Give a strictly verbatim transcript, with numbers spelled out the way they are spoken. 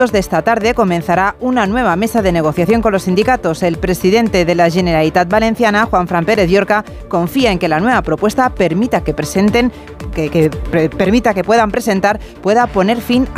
de esta tarde comenzará una nueva mesa de negociación con los sindicatos. El presidente de la Generalitat Valenciana, Juanfran Pérez Llorca, confía en que la nueva propuesta permita que presenten, que, que pre- permita que puedan presentar, pueda poner fin